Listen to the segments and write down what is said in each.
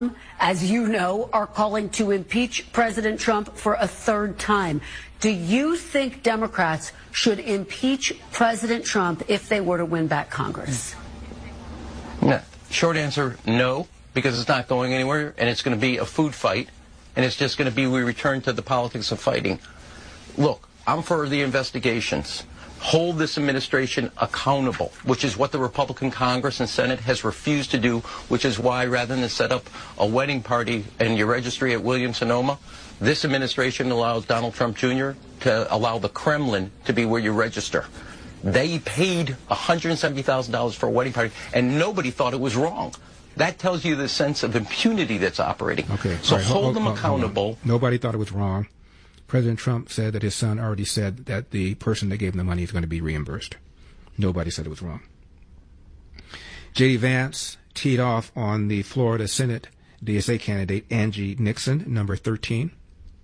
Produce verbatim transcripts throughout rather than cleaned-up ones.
as you know, are calling to impeach President Trump for a third time. Do you think Democrats should impeach President Trump if they were to win back Congress? No. Short answer, no, because it's not going anywhere, and it's going to be a food fight, and it's just going to be we return to the politics of fighting. Look, I'm for the investigations. Hold this administration accountable, which is what the Republican Congress and Senate has refused to do, which is why rather than set up a wedding party in your registry at Williams-Sonoma, this administration allows Donald Trump Junior to allow the Kremlin to be where you register. They paid one hundred seventy thousand dollars for a wedding party, and nobody thought it was wrong. That tells you the sense of impunity that's operating. Okay. So right. hold, hold them hold, accountable. Hold Nobody thought it was wrong. President Trump said that his son already said that the person that gave him the money is going to be reimbursed. Nobody said it was wrong. J D. Vance teed off on the Florida Senate D S A candidate Angie Nixon, number thirteen.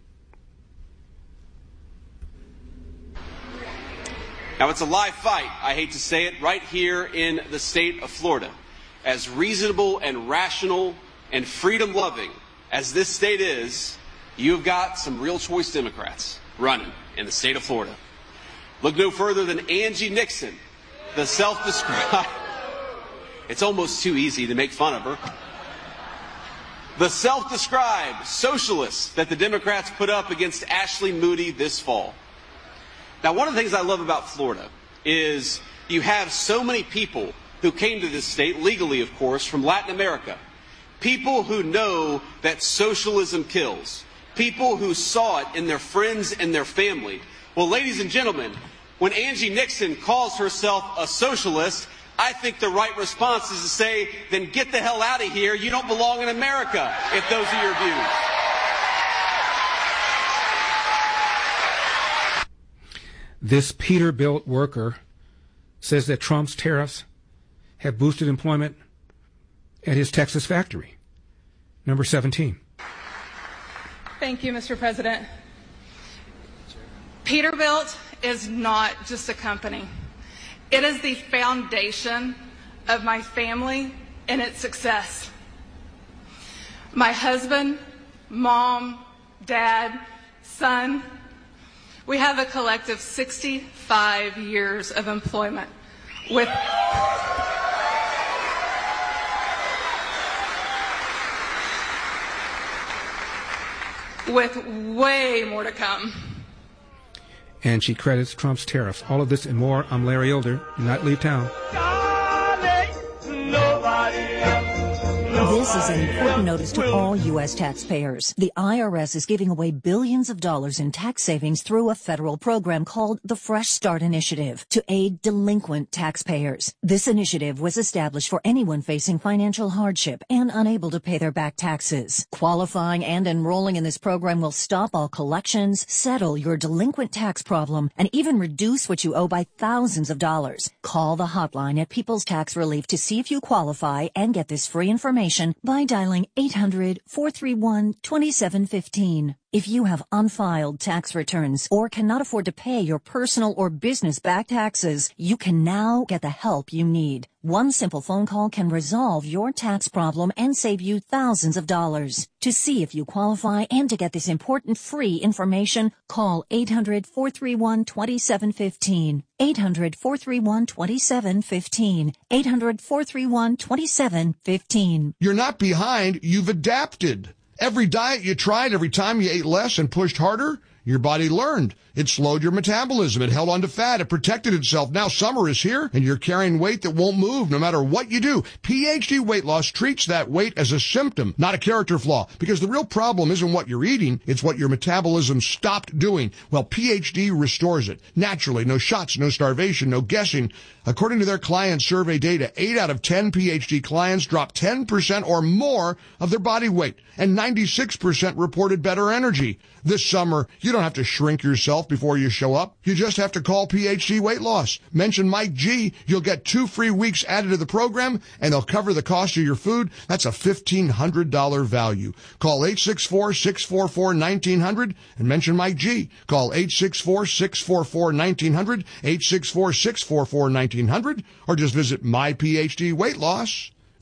Now, it's a live fight, I hate to say it, right here in the state of Florida. As reasonable and rational and freedom-loving as this state is, you've got some real choice Democrats running in the state of Florida. Look no further than Angie Nixon, the self-described... It's almost too easy to make fun of her. The self-described socialist that the Democrats put up against Ashley Moody this fall. Now, one of the things I love about Florida is you have so many people who came to this state, legally, of course, from Latin America. People who know that socialism kills. People who saw it in their friends and their family. Well, ladies and gentlemen, when Angie Nixon calls herself a socialist, I think the right response is to say, then get the hell out of here. You don't belong in America if those are your views. This Peterbilt worker says that Trump's tariffs have boosted employment at his Texas factory. Number seventeen. Thank you, Mister President. Peterbilt is not just a company. It is the foundation of my family and its success. My husband, mom, dad, son, we have a collective sixty-five years of employment with with way more to come. And she credits Trump's tariffs. All of this and more. I'm Larry Elder. Do not leave town. This is an important notice to all U S taxpayers. The I R S is giving away billions of dollars in tax savings through a federal program called the Fresh Start Initiative to aid delinquent taxpayers. This initiative was established for anyone facing financial hardship and unable to pay their back taxes. Qualifying and enrolling in this program will stop all collections, settle your delinquent tax problem, and even reduce what you owe by thousands of dollars. Call the hotline at People's Tax Relief to see if you qualify and get this free information by dialing eight hundred, four three one, two seven one five. If you have unfiled tax returns or cannot afford to pay your personal or business back taxes, you can now get the help you need. One simple phone call can resolve your tax problem and save you thousands of dollars. To see if you qualify and to get this important free information, call eight hundred, four three one, two seven one five. eight hundred, four three one, two seven one five. eight hundred, four three one, two seven one five. You're not behind, you've adapted. Every diet you tried, every time you ate less and pushed harder, your body learned. It slowed your metabolism. It held on to fat. It protected itself. Now summer is here, and you're carrying weight that won't move no matter what you do. P H D Weight Loss treats that weight as a symptom, not a character flaw, because the real problem isn't what you're eating, it's what your metabolism stopped doing. Well, P H D restores it. Naturally, no shots, no starvation, no guessing. According to their client survey data, eight out of ten P H D clients dropped ten percent or more of their body weight, and ninety-six percent reported better energy. This summer, you don't have to shrink yourself before you show up. You just have to call P H D Weight Loss. Mention Mike G. You'll get two free weeks added to the program, and they'll cover the cost of your food. That's a fifteen hundred dollars value. Call eight six four, six four four, one nine zero zero and mention Mike G. Call eight six four, six four four, one nine zero zero, eight six four, six four four, one nine zero zero, or just visit my P H D weight loss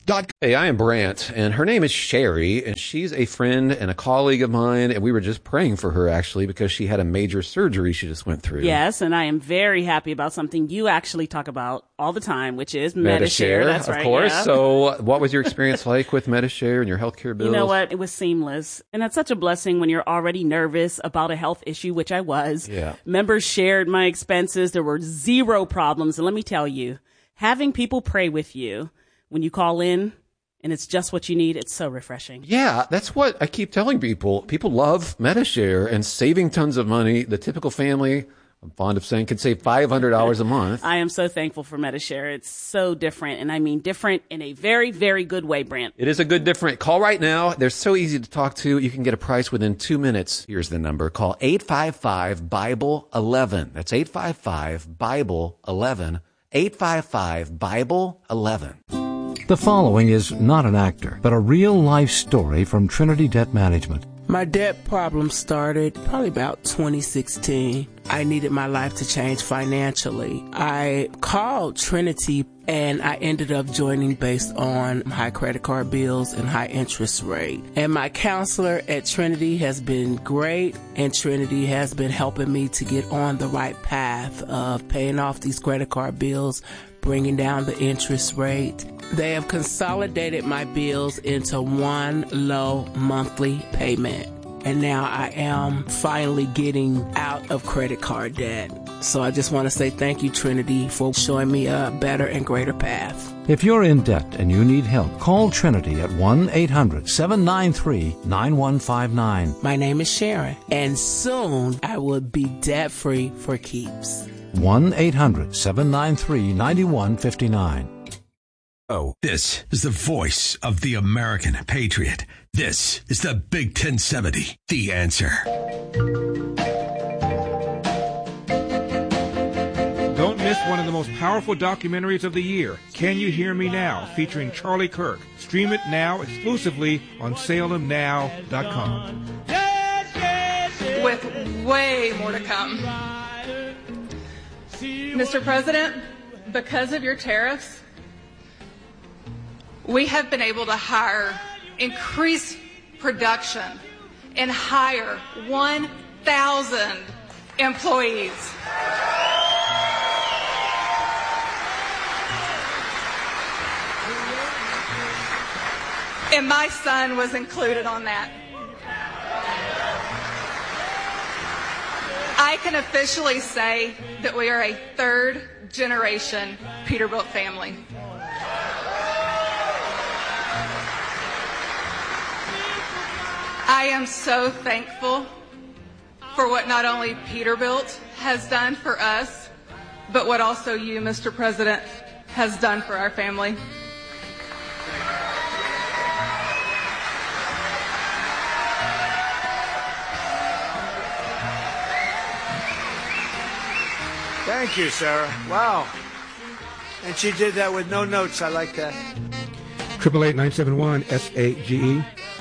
Hey, I am Brant, and her name is Sherry, and she's a friend and a colleague of mine, and we were just praying for her, actually, because she had a major surgery she just went through. Yes, and I am very happy about something you actually talk about all the time, which is Medi-Share. That's right, of course. Yeah. So what was your experience like with Medi-Share and your healthcare bills? You know what? It was seamless. And that's such a blessing when you're already nervous about a health issue, which I was. Yeah. Members shared my expenses. There were zero problems. And let me tell you, having people pray with you when you call in, and it's just what you need, it's so refreshing. Yeah, that's what I keep telling people. People love Medi-Share and saving tons of money. The typical family, I'm fond of saying, can save five hundred dollars a month. I am so thankful for Medi-Share. It's so different, and I mean different in a very, very good way, Brant. It is a good different. Call right now. They're so easy to talk to. You can get a price within two minutes. Here's the number. Call eight five five, Bible eleven. That's eight five five, Bible eleven. eight five five, Bible eleven. The following is not an actor, but a real-life story from Trinity Debt Management. My debt problem started probably about twenty sixteen. I needed my life to change financially. I called Trinity and I ended up joining based on high credit card bills and high interest rate. And my counselor at Trinity has been great, and Trinity has been helping me to get on the right path of paying off these credit card bills, bringing down the interest rate. They have consolidated my bills into one low monthly payment. And now I am finally getting out of credit card debt. So I just want to say thank you, Trinity, for showing me a better and greater path. If you're in debt and you need help, call Trinity at one eight hundred, seven nine three, nine one five nine. My name is Sharon, and soon I will be debt-free for keeps. one eight hundred, seven nine three, nine one five nine. Oh, this is the voice of the American patriot. This is the Big ten seventy, The Answer. Don't miss one of the most powerful documentaries of the year, Can You Hear Me Now, featuring Charlie Kirk. Stream it now exclusively on Salem Now dot com. With way more to come. Mister President, because of your tariffs, we have been able to hire, increase production, and hire one thousand employees. And my son was included on that. I can officially say that we are a third generation Peterbilt family. I am so thankful for what not only Peterbilt has done for us, but what also you, Mister President, has done for our family. Thank you, Sarah. Wow. And she did that with no notes. I like that. Triple eight nine seven one S A G E.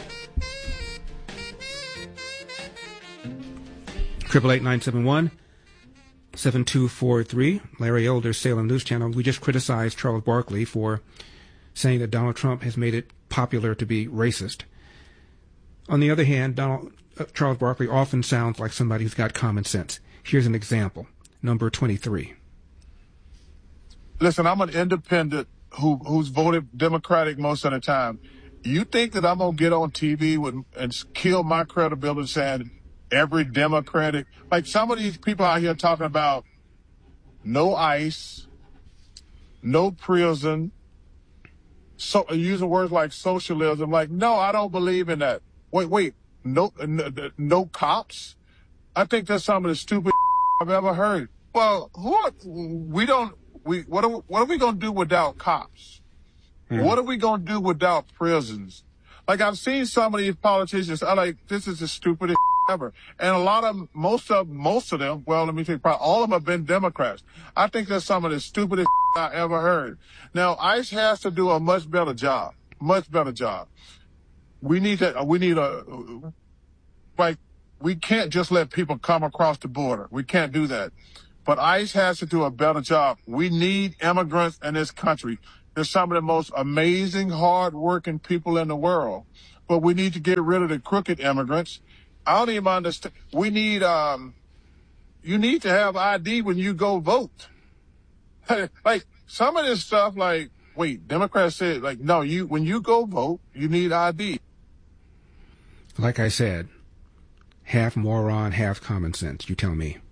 Triple eight nine seven one seven two four three. Larry Elder, Salem News Channel. We just criticized Charles Barkley for saying that Donald Trump has made it popular to be racist. On the other hand, Donald uh, Charles Barkley often sounds like somebody who's got common sense. Here's an example. Number twenty-three. Listen, I'm an independent who who's voted Democratic most of the time. You think that I'm going to get on T V with, and kill my credibility saying every Democratic, like some of these people out here talking about no ICE, no prison, so using words like socialism. Like, no, I don't believe in that. Wait, wait, no, no, no cops? I think that's some of the stupid I've ever heard. Well, who are, we don't, we, what are, what are we going to do without cops? Mm-hmm. What are we going to do without prisons? Like, I've seen some of these politicians, I like, this is the stupidest ever. And a lot of them, most of, most of them, well, let me tell you, probably all of them have been Democrats. I think that's some of the stupidest I ever heard. Now, ICE has to do a much better job, much better job. We need to, we need a, like, we can't just let people come across the border. We can't do that. But ICE has to do a better job. We need immigrants in this country. They're some of the most amazing, hard-working people in the world. But we need to get rid of the crooked immigrants. I don't even understand. We need, um, you need to have I D when you go vote. Like, some of this stuff, like, wait, Democrats said, like, no, you when you go vote, you need I D. Like I said, half moron, half common sense. You tell me.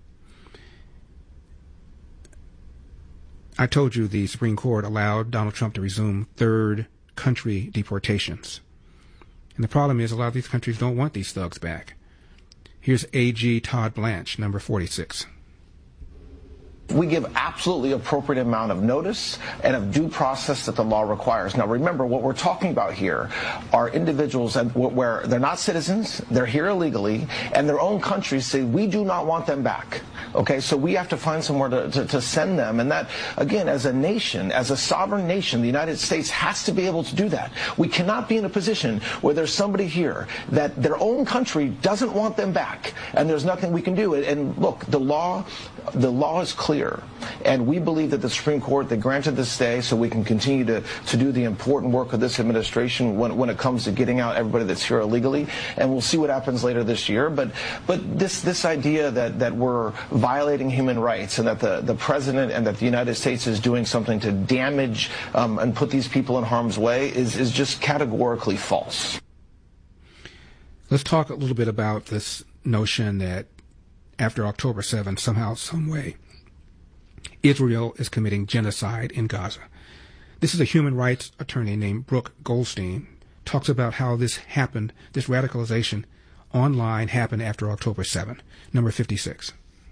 I told you the Supreme Court allowed Donald Trump to resume third country deportations. And the problem is a lot of these countries don't want these thugs back. Here's A G Todd Blanche, number forty-six. We give absolutely appropriate amount of notice and of due process that the law requires. Now, remember, what we're talking about here are individuals where they're not citizens, they're here illegally, and their own countries say, we do not want them back. Okay, so we have to find somewhere to, to, to send them. And that, again, as a nation, as a sovereign nation, the United States has to be able to do that. We cannot be in a position where there's somebody here that their own country doesn't want them back, and there's nothing we can do. And look, the law, the law is clear, and we believe that the Supreme Court, they granted the stay so we can continue to, to do the important work of this administration when, when it comes to getting out everybody that's here illegally, and we'll see what happens later this year. But but this this idea that, that we're violating human rights and that the, the president and that the United States is doing something to damage um, and put these people in harm's way is, is just categorically false. Let's talk a little bit about this notion that after October seventh, somehow, some way, Israel is committing genocide in Gaza. This is a human rights attorney named Brooke Goldstein, talks about how this happened, this radicalization online happened after October seventh. Number fifty-six.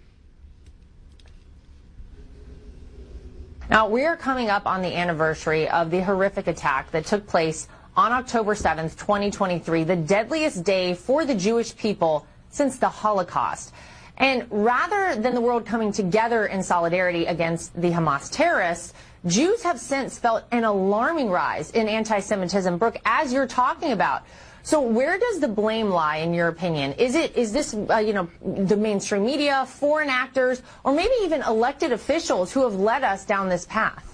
Now, we are coming up on the anniversary of the horrific attack that took place on October seventh, twenty twenty-three, the deadliest day for the Jewish people since the Holocaust. And rather than the world coming together in solidarity against the Hamas terrorists, Jews have since felt an alarming rise in anti-Semitism, Brooke, as you're talking about. So where does the blame lie, in your opinion? Is it is this, uh, you know, the mainstream media, foreign actors, or maybe even elected officials who have led us down this path?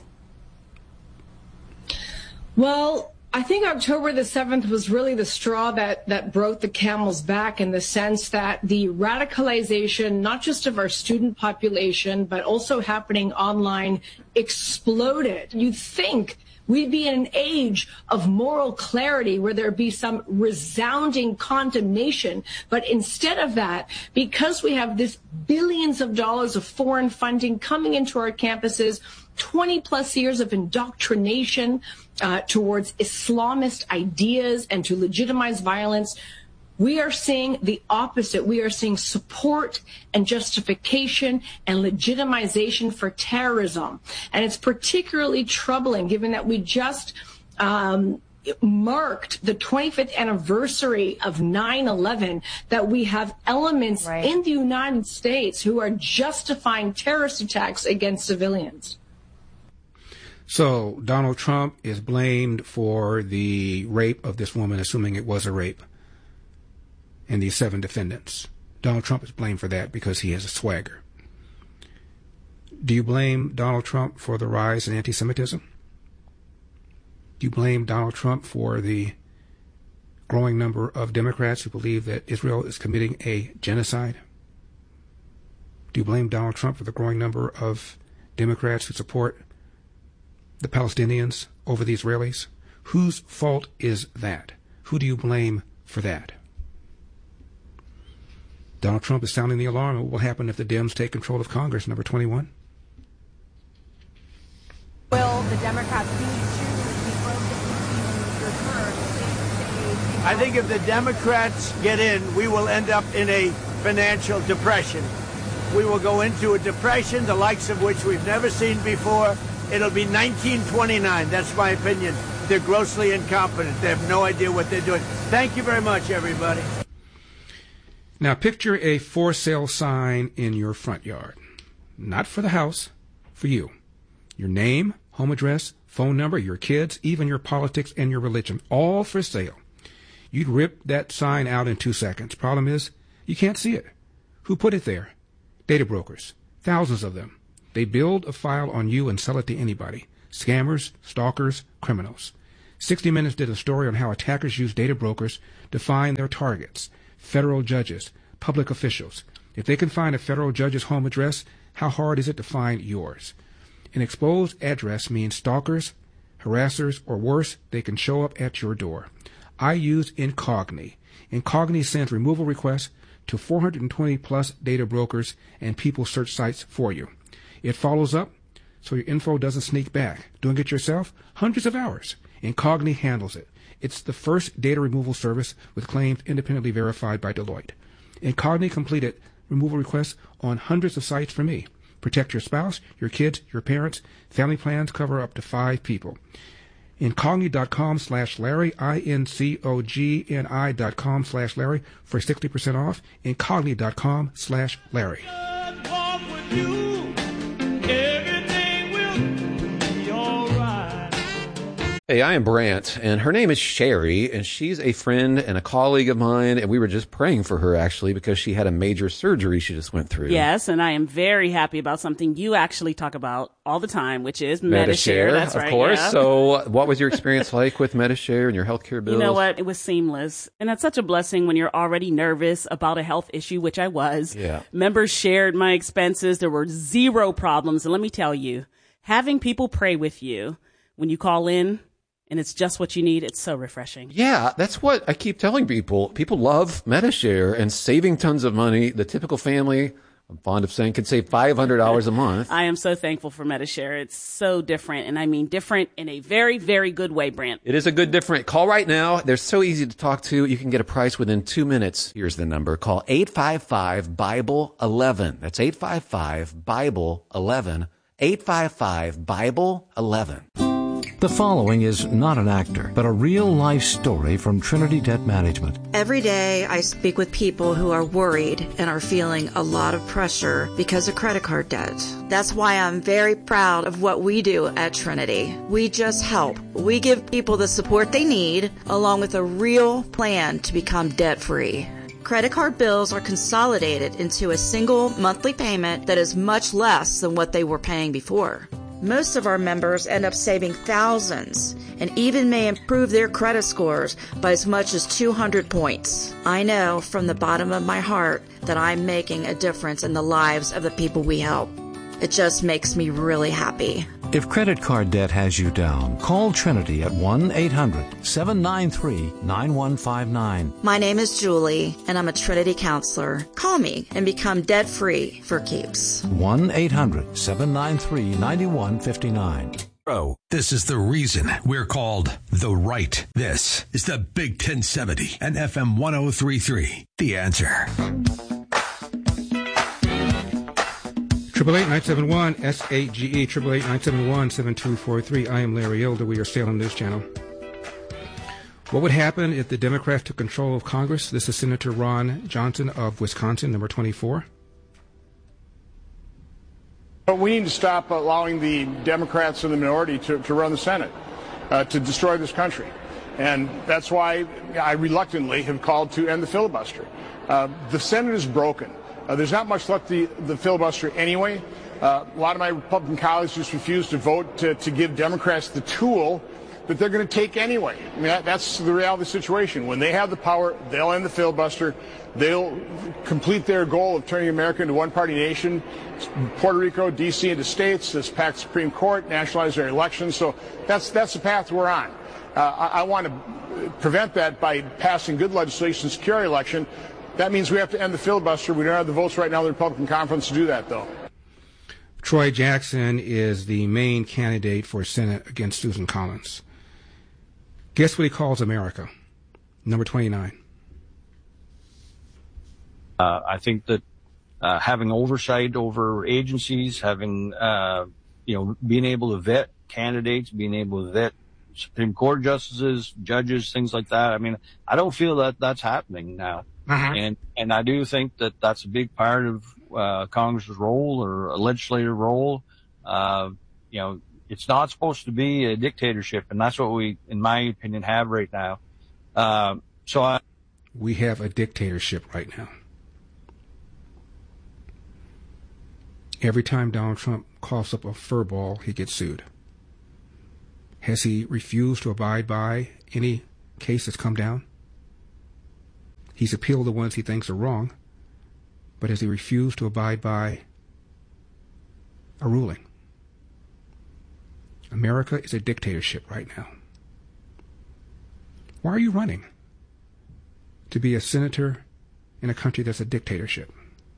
Well, I think October the seventh was really the straw that, that broke the camel's back, in the sense that the radicalization, not just of our student population, but also happening online, exploded. You'd think we'd be in an age of moral clarity where there'd be some resounding condemnation. But instead of that, because we have this billions of dollars of foreign funding coming into our campuses, twenty plus years of indoctrination uh, towards Islamist ideas and to legitimize violence, we are seeing the opposite. We are seeing support and justification and legitimization for terrorism. And it's particularly troubling given that we just um, marked the twenty-fifth anniversary of nine eleven, that we have elements right. in the United States who are justifying terrorist attacks against civilians. So Donald Trump is blamed for the rape of this woman, assuming it was a rape, and these seven defendants. Donald Trump is blamed for that because he has a swagger. Do you blame Donald Trump for the rise in anti-Semitism? Do you blame Donald Trump for the growing number of Democrats who believe that Israel is committing a genocide? Do you blame Donald Trump for the growing number of Democrats who support the Palestinians over the Israelis? Whose fault is that? Who do you blame for that? Donald Trump is sounding the alarm. What will happen if the Dems take control of Congress? Number twenty-one. Will the Democrats be return? I think if the Democrats get in, we will end up in a financial depression. We will go into a depression, the likes of which we've never seen before. It'll be nineteen twenty-nine. That's my opinion. They're grossly incompetent. They have no idea what they're doing. Thank you very much, everybody. Now picture a for sale sign in your front yard. Not for the house, for you. Your name, home address, phone number, your kids, even your politics and your religion, all for sale. You'd rip that sign out in two seconds. Problem is, you can't see it. Who put it there? Data brokers. Thousands of them. They build a file on you and sell it to anybody. scammers, stalkers, criminals. sixty minutes did a story on how attackers use data brokers to find their targets, federal judges, public officials. If they can find a federal judge's home address, how hard is it to find yours? An exposed address means stalkers, harassers, or worse, they can show up at your door. I use Incogni. Incogni sends removal requests to four hundred twenty plus data brokers and people search sites for you. It follows up so your info doesn't sneak back. Doing it yourself? Hundreds of hours. Incogni handles it. It's the first data removal service with claims independently verified by Deloitte. Incogni completed removal requests on hundreds of sites for me. Protect your spouse, your kids, your parents. Family plans cover up to five people. Incogni.com slash Larry, I N C O G N I dot com slash Larry for sixty percent off. Incogni.com slash Larry. Hey, I am Brant, and her name is Sherry, and she's a friend and a colleague of mine, and we were just praying for her, actually, because she had a major surgery she just went through. Yes, and I am very happy about something you actually talk about all the time, which is Medi-Share. That's of right, course. yeah. So what was your experience like with Medi-Share and your healthcare bills? You know what? It was seamless. And that's such a blessing when you're already nervous about a health issue, which I was. Yeah. Members shared my expenses. There were zero problems. And let me tell you, having people pray with you when you call in, and it's just what you need, it's so refreshing. Yeah, that's what I keep telling people. People love Medi-Share and saving tons of money. The typical family, I'm fond of saying, could save five hundred dollars a month. I am so thankful for Medi-Share. It's so different, and I mean different in a very, very good way, Brant. It is a good different. Call right now. They're so easy to talk to. You can get a price within two minutes. Here's the number. Call eight five five, Bible eleven. That's eight five five, Bible eleven. eight five five, Bible eleven. The following is not an actor, but a real-life story from Trinity Debt Management. Every day I speak with people who are worried and are feeling a lot of pressure because of credit card debt. That's why I'm very proud of what we do at Trinity. We just help. We give people the support they need, along with a real plan to become debt-free. Credit card bills are consolidated into a single monthly payment that is much less than what they were paying before. Most of our members end up saving thousands and even may improve their credit scores by as much as two hundred points. I know from the bottom of my heart that I'm making a difference in the lives of the people we help. It just makes me really happy. If credit card debt has you down, call Trinity at one eight hundred, seven nine three, nine one five nine. My name is Julie, and I'm a Trinity counselor. Call me and become debt-free for keeps. one eight hundred, seven nine three, nine one five nine. Oh, this is the reason we're called The Right. This is the Big ten seventy and F M one oh three point three. The Answer. Triple eight nine seven one S A G E triple eight nine seven one seven two four three. I am Larry Elder. We are Salem News Channel. What would happen if the Democrats took control of Congress? This is Senator Ron Johnson of Wisconsin, number twenty-four. But we need to stop allowing the Democrats and the minority to, to run the Senate, uh, to destroy this country. And that's why I reluctantly have called to end the filibuster. Uh, the Senate is broken. Uh, there's not much left the, the filibuster anyway. Uh, a lot of my Republican colleagues just refuse to vote to, to give Democrats the tool that they're going to take anyway. I mean, that, that's the reality of the situation. When they have the power, they'll end the filibuster. They'll complete their goal of turning America into a one-party nation, Puerto Rico, D C into states, this packed Supreme Court, nationalize their elections. So that's, that's the path we're on. Uh, I, I want to prevent that by passing good legislation to secure our election. That means we have to end the filibuster. We don't have the votes right now in the Republican conference to do that, though. Troy Jackson is the main candidate for Senate against Susan Collins. Guess what he calls America? Number twenty-nine. Uh, I think that uh, having oversight over agencies, having, uh, you know, being able to vet candidates, being able to vet Supreme Court justices, judges, things like that. I mean, I don't feel that that's happening now. Uh-huh. And, and I do think that that's a big part of, uh, Congress's role or a legislative role. Uh, you know, it's not supposed to be a dictatorship, and that's what we, in my opinion, have right now. Uh, so I. We have a dictatorship right now. Every time Donald Trump coughs up a fur ball, he gets sued. Has he refused to abide by any case that's come down? He's appealed the ones he thinks are wrong, but has he refused to abide by a ruling? America is a dictatorship right now. Why are you running to be a senator in a country that's a dictatorship?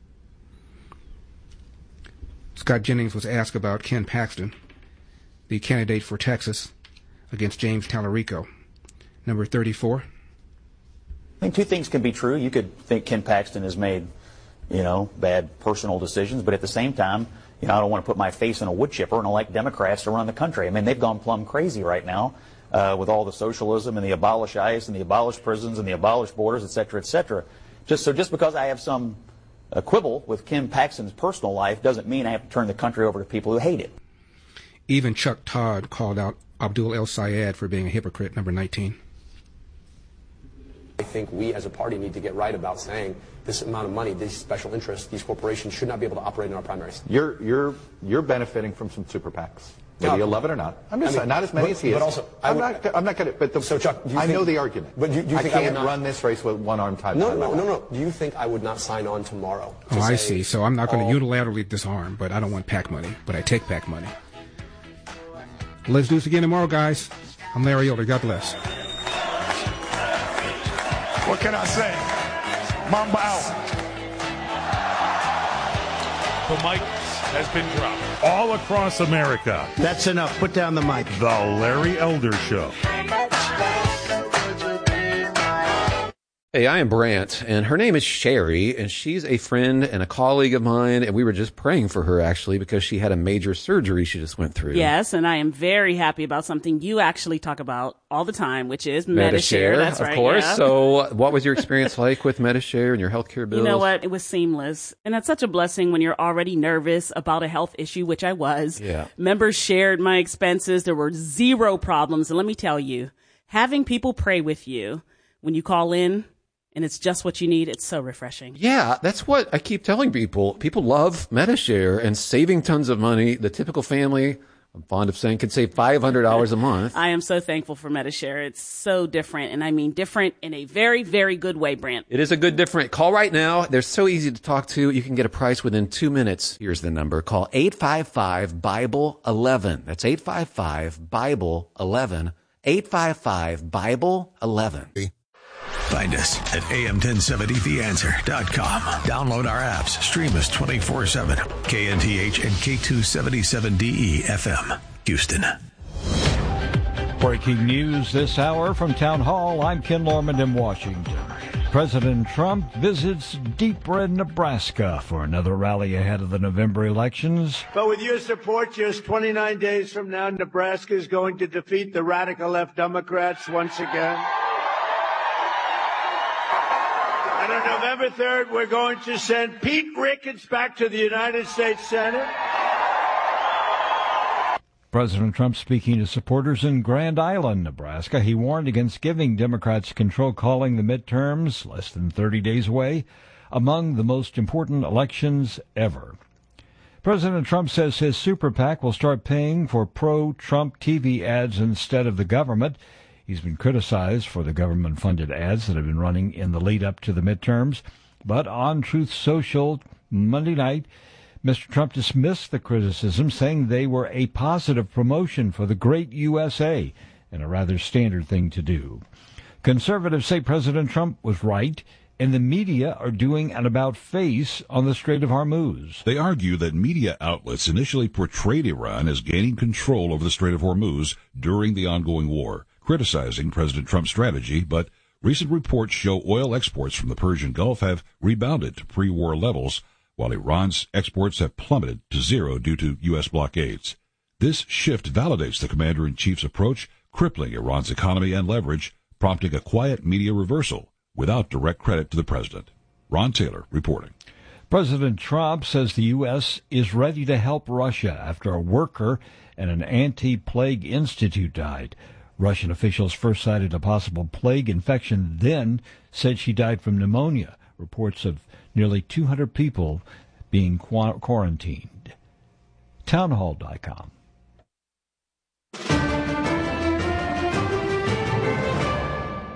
Scott Jennings was asked about Ken Paxton, the candidate for Texas against James Tallarico, number thirty-four. I think two things can be true. You could think Ken Paxton has made, you know, bad personal decisions, but at the same time, you know, I don't want to put my face in a wood chipper and elect Democrats to run the country. I mean, they've gone plumb crazy right now uh, with all the socialism and the abolish ICE and the abolish prisons and the abolish borders, et cetera, et cetera. Just, so just because I have some uh, quibble with Ken Paxton's personal life doesn't mean I have to turn the country over to people who hate it. Even Chuck Todd called out Abdul El Sayed for being a hypocrite, number nineteen. I think we as a party need to get right about saying this amount of money, these special interests, these corporations should not be able to operate in our primaries. You're you're you're benefiting from some super PACs, whether you love it or not. I'm just I mean, saying, not as many but, as he but is. Also, I'm would, not. I'm not going to. But the, so Chuck, do you I think, know the argument. But do, do you I think can't I would not, run this race with one arm tied no, behind no, my no, back. no, no. Do you think I would not sign on tomorrow? To Oh, say I see. So I'm not going all, to unilaterally disarm, but I don't want PAC money, but I take PAC money. Let's do this again tomorrow, guys. I'm Larry Elder. God bless. What can I say? Mamba out. The mic has been dropped all across America. That's enough. Put down the mic. The Larry Elder Show. Hey, I am Brant, and her name is Sherry, and she's a friend and a colleague of mine, and we were just praying for her, actually, because she had a major surgery she just went through. Yes, and I am very happy about something you actually talk about all the time, which is Medi-Share. That's of right, course. yeah. So what was your experience like with Medi-Share and your healthcare bills? You know what? It was seamless. And that's such a blessing when you're already nervous about a health issue, which I was. Yeah. Members shared my expenses. There were zero problems. And let me tell you, having people pray with you when you call in, and it's just what you need, it's so refreshing. Yeah, that's what I keep telling people. People love Medi-Share and saving tons of money. The typical family, I'm fond of saying, could save five hundred dollars a month. I am so thankful for Medi-Share. It's so different, and I mean different in a very, very good way, Brant. It is a good different. Call right now. They're so easy to talk to. You can get a price within two minutes. Here's the number. Call eight five five, Bible eleven. That's eight five five, Bible eleven. eight five five, Bible eleven. Find us at A M ten seventy the answer dot com. Download our apps. Stream us twenty-four seven. K N T H and K two seventy-seven D E F M. Houston. Breaking news this hour from Town Hall. I'm Ken Lorman in Washington. President Trump visits Deep Red, Nebraska for another rally ahead of the November elections. But with your support, just twenty-nine days from now, Nebraska is going to defeat the radical left Democrats once again. And on November third, we're going to send Pete Ricketts back to the United States Senate. President Trump speaking to supporters in Grand Island, Nebraska. He warned against giving Democrats control, calling the midterms, less than thirty days away, among the most important elections ever. President Trump says his super PAC will start paying for pro-Trump T V ads instead of the government. He's been criticized for the government-funded ads that have been running in the lead-up to the midterms. But on Truth Social Monday night, Mister Trump dismissed the criticism, saying they were a positive promotion for the great U S A and a rather standard thing to do. Conservatives say President Trump was right, and the media are doing an about-face on the Strait of Hormuz. They argue that media outlets initially portrayed Iran as gaining control over the Strait of Hormuz during the ongoing war, criticizing President Trump's strategy, but recent reports show oil exports from the Persian Gulf have rebounded to pre-war levels, while Iran's exports have plummeted to zero due to U S blockades. This shift validates the commander-in-chief's approach, crippling Iran's economy and leverage, prompting a quiet media reversal without direct credit to the president. Ron Taylor reporting. President Trump says the U S is ready to help Russia after a worker at an anti-plague institute died. Russian officials first cited a possible plague infection, then said she died from pneumonia. Reports of nearly two hundred people being qu- quarantined. townhall dot com.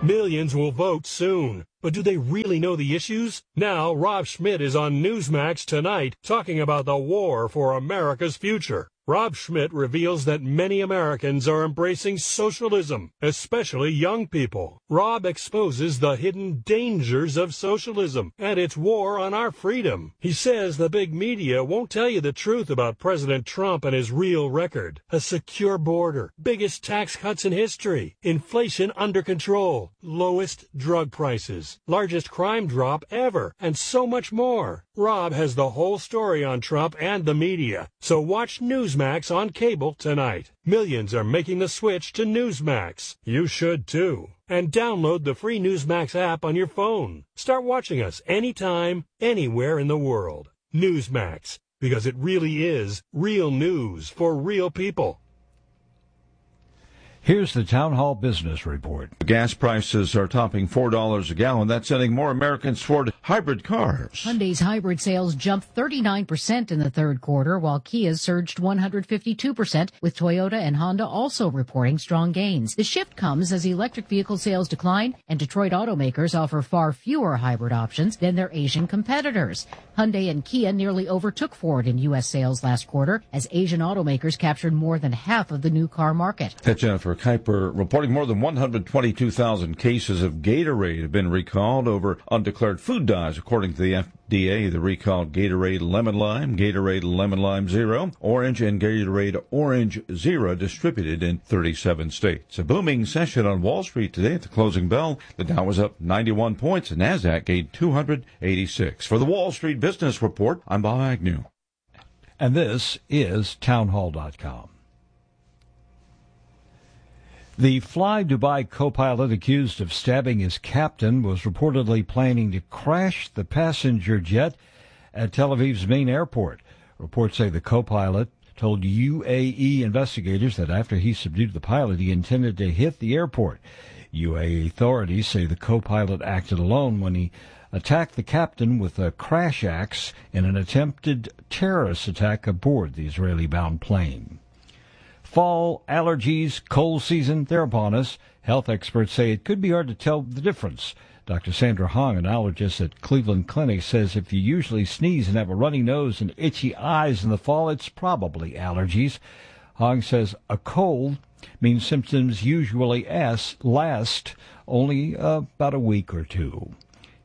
Millions will vote soon. But do they really know the issues? Now, Rob Schmidt is on Newsmax tonight talking about the war for America's future. Rob Schmidt reveals that many Americans are embracing socialism, especially young people. Rob exposes the hidden dangers of socialism and its war on our freedom. He says the big media won't tell you the truth about President Trump and his real record. A secure border, biggest tax cuts in history, inflation under control, lowest drug prices, largest crime drop ever, and so much more. Rob has the whole story on Trump and the media, so watch Newsmax on cable tonight. Millions are making the switch to Newsmax. You should too. And download the free Newsmax app on your phone. Start watching us anytime, anywhere in the world. Newsmax, because it really is real news for real people. Here's the Town Hall Business Report. Gas prices are topping four dollars a gallon. That's sending more Americans toward hybrid cars. Hyundai's hybrid sales jumped thirty-nine percent in the third quarter, while Kia's surged one hundred fifty-two percent, with Toyota and Honda also reporting strong gains. The shift comes as electric vehicle sales decline, and Detroit automakers offer far fewer hybrid options than their Asian competitors. Hyundai and Kia nearly overtook Ford in U S sales last quarter, as Asian automakers captured more than half of the new car market. That's Jennifer Kuiper reporting more than one hundred twenty-two thousand cases of Gatorade have been recalled over undeclared food dyes, according to the F D A. The recalled Gatorade Lemon Lime, Gatorade Lemon Lime Zero, Orange, and Gatorade Orange Zero distributed in thirty-seven states. A booming session on Wall Street today at the closing bell. The Dow was up ninety-one points and NASDAQ gained two hundred eighty-six. For the Wall Street Business Report, I'm Bob Agnew. And this is townhall dot com. The Fly Dubai co-pilot accused of stabbing his captain was reportedly planning to crash the passenger jet at Tel Aviv's main airport. Reports say the co-pilot told U A E investigators that after he subdued the pilot, he intended to hit the airport. U A E authorities say the co-pilot acted alone when he attacked the captain with a crash axe in an attempted terrorist attack aboard the Israeli-bound plane. Fall, allergies, cold season, they're upon us. Health experts say it could be hard to tell the difference. Doctor Sandra Hong, an allergist at Cleveland Clinic, says if you usually sneeze and have a runny nose and itchy eyes in the fall, it's probably allergies. Hong says a cold means symptoms usually last only uh, about a week or two.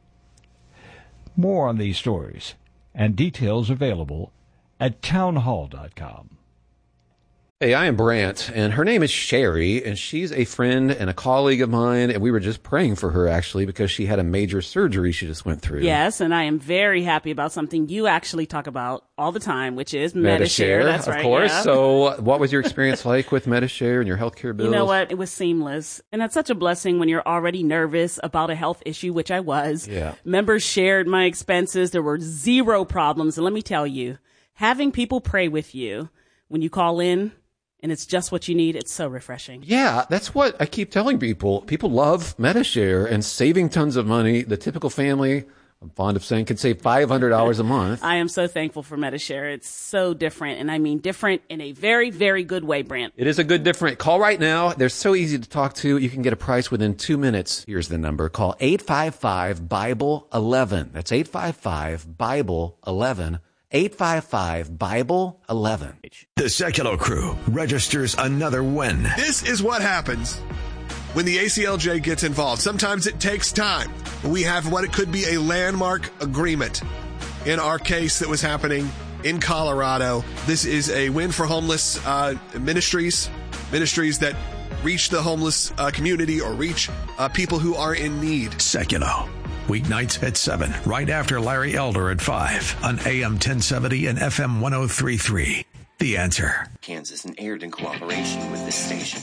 More on these stories and details available at townhall dot com. Hey, I am Brant, and her name is Sherry, and she's a friend and a colleague of mine, and we were just praying for her, actually, because she had a major surgery she just went through. Yes, and I am very happy about something you actually talk about all the time, which is Medi-Share. Medi-Share, That's of right, course. yeah. So what was your experience like with Medi-Share and your healthcare bills? You know what? It was seamless. And that's such a blessing when you're already nervous about a health issue, which I was. Yeah. Members shared my expenses. There were zero problems. And let me tell you, having people pray with you when you call in, and it's just what you need, it's so refreshing. Yeah, that's what I keep telling people. People love Medi-Share and saving tons of money. The typical family, I'm fond of saying, can save five hundred dollars a month. I am so thankful for Medi-Share. It's so different, and I mean different in a very, very good way, Brant. It is a good different. Call right now. They're so easy to talk to. You can get a price within two minutes. Here's the number. Call eight five five, Bible eleven. That's eight five five, Bible eleven. eight five five, Bible eleven. The Sekulow Crew registers another win. This is what happens when the A C L J gets involved. Sometimes it takes time. We have what it could be a landmark agreement. In our case that was happening in Colorado, this is a win for homeless uh, ministries, ministries that reach the homeless uh, community or reach uh, people who are in need. Sekulow. Weeknights at seven, right after Larry Elder at five on A M ten seventy and F M one oh three point three. The Answer. Kansas and aired in cooperation with this station.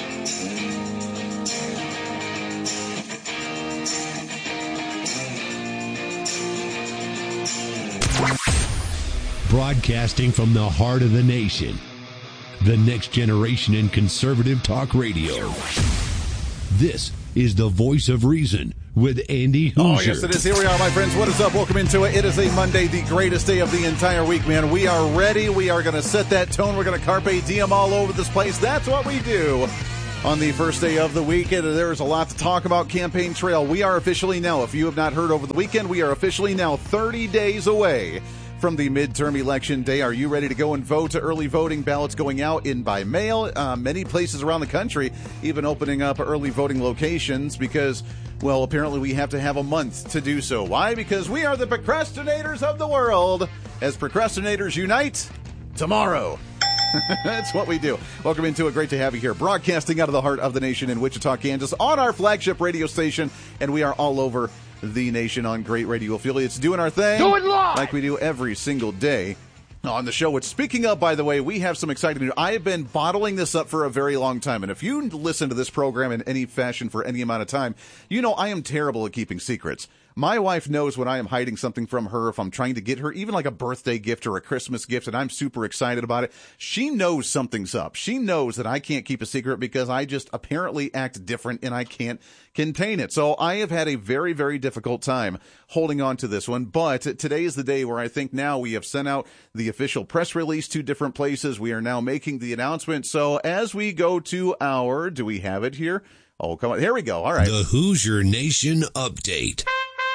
Broadcasting from the heart of the nation. The next generation in conservative talk radio. This is the Voice of Reason with Andy Hoosier. Oh, yes, it is. Here we are, my friends. What is up? Welcome into it. It is a Monday, the greatest day of the entire week, man. We are ready. We are going to set that tone. We're going to carpe diem all over this place. That's what we do On the first day of the weekend, there's a lot to talk about. Campaign trail. We are officially now, if you have not heard over the weekend, we are officially now thirty days away from the midterm election day. Are you ready to go and vote? Early voting ballots going out in by mail. Uh, many places around the country even opening up early voting locations because, well, apparently we have to have a month to do so. Why? Because we are the procrastinators of the world. As procrastinators unite, tomorrow. That's what we do. Welcome into it. Great to have you here. Broadcasting out of the heart of the nation in Wichita, Kansas on our flagship radio station. And we are all over the nation on great radio affiliates doing our thing. Do it live! Like we do every single day on the show. Which, speaking of, by the way, we have some exciting news. I have been bottling this up for a very long time. And if you listen to this program in any fashion for any amount of time, you know I am terrible at keeping secrets. My wife knows when I am hiding something from her, if I'm trying to get her even like a birthday gift or a Christmas gift, and I'm super excited about it. She knows something's up. She knows that I can't keep a secret because I just apparently act different and I can't contain it. So I have had a very, very difficult time holding on to this one. But today is the day where I think now we have sent out the official press release to different places. We are now making the announcement. So as we go to our, do we have it here? Oh, come on. Here we go. All right. The Hoosier Nation update.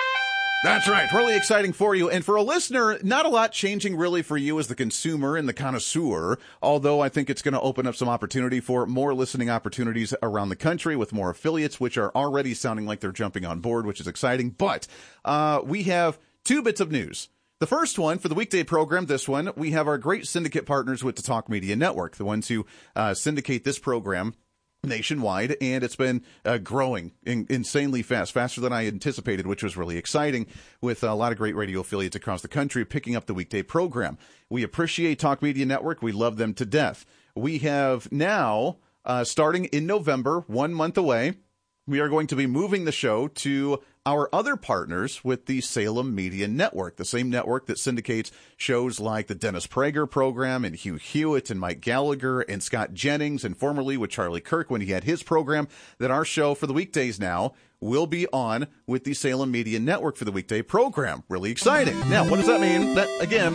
That's right. Really exciting for you. And for a listener, not a lot changing really for you as the consumer and the connoisseur, although I think it's going to open up some opportunity for more listening opportunities around the country with more affiliates, which are already sounding like they're jumping on board, which is exciting. But uh, we have two bits of news. The first one, for the weekday program, this one, we have our great syndicate partners with the Talk Media Network, the ones who uh, syndicate this program nationwide, and it's been uh, growing in, insanely fast, faster than I anticipated, which was really exciting, with a lot of great radio affiliates across the country picking up the weekday program. We appreciate Talk Media Network. We love them to death. We have now, uh, starting in November, one month away, we are going to be moving the show to our other partners with the Salem Media Network, the same network that syndicates shows like the Dennis Prager program and Hugh Hewitt and Mike Gallagher and Scott Jennings, and formerly with Charlie Kirk when he had his program, that our show for the weekdays now will be on with the Salem Media Network for the weekday program. Really exciting. Now, what does that mean? That, again,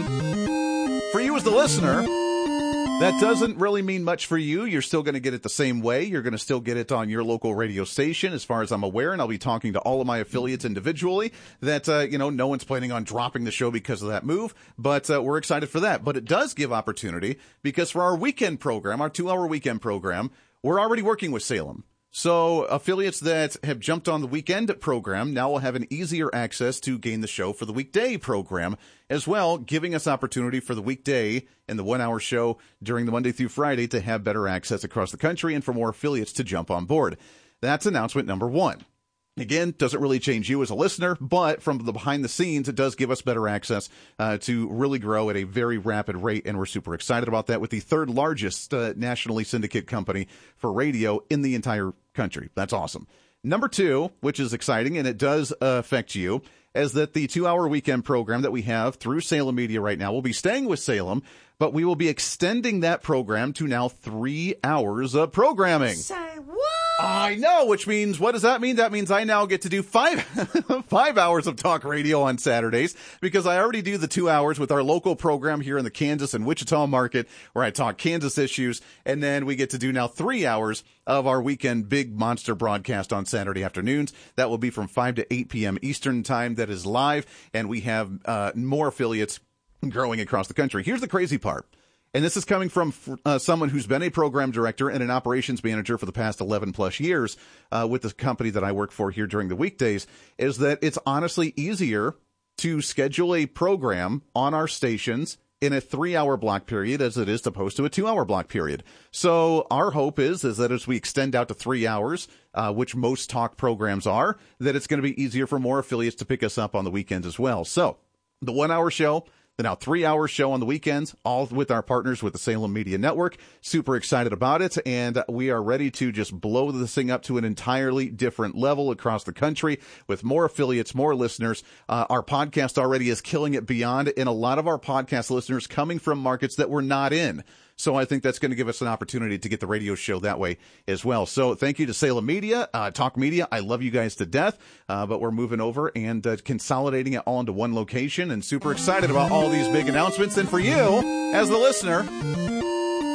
for you as the listener, that doesn't really mean much for you. You're still going to get it the same way. You're going to still get it on your local radio station, as far as I'm aware, and I'll be talking to all of my affiliates individually that, uh, you know, no one's planning on dropping the show because of that move, but uh, we're excited for that. But it does give opportunity because for our weekend program, our two-hour weekend program, we're already working with Salem. So affiliates that have jumped on the weekend program now will have an easier access to gain the show for the weekday program as well, giving us opportunity for the weekday and the one-hour show during the Monday through Friday to have better access across the country and for more affiliates to jump on board. That's announcement number one. Again, doesn't really change you as a listener, but from the behind the scenes, it does give us better access uh, to really grow at a very rapid rate, and we're super excited about that with the third largest uh, nationally syndicate company for radio in the entire country. That's awesome. Number two, which is exciting, and it does uh, affect you, is that the two-hour weekend program that we have through Salem Media right now will be staying with Salem, but we will be extending that program to now three hours of programming. Say what? I know, which means, what does that mean? That means I now get to do five five hours of talk radio on Saturdays, because I already do the two hours with our local program here in the Kansas and Wichita market, where I talk Kansas issues, and then we get to do now three hours of our weekend big monster broadcast on Saturday afternoons. That will be from five to eight p.m. Eastern time. That is live, and we have uh, more affiliates growing across the country. Here's the crazy part. And this is coming from uh, someone who's been a program director and an operations manager for the past eleven plus years uh, with the company that I work for here during the weekdays, is that it's honestly easier to schedule a program on our stations in a three-hour block period as it is opposed to a two-hour block period. So our hope is, is that as we extend out to three hours, uh, which most talk programs are, that it's going to be easier for more affiliates to pick us up on the weekends as well. So the one-hour show, the now three-hour show on the weekends, all with our partners with the Salem Media Network. Super excited about it, and we are ready to just blow this thing up to an entirely different level across the country with more affiliates, more listeners. Uh, our podcast already is killing it beyond, and a lot of our podcast listeners coming from markets that we're not in. So I think that's going to give us an opportunity to get the radio show that way as well. So thank you to Salem Media, uh, Talk Media. I love you guys to death, uh, but we're moving over and uh, consolidating it all into one location, and super excited about all these big announcements. And for you, as the listener,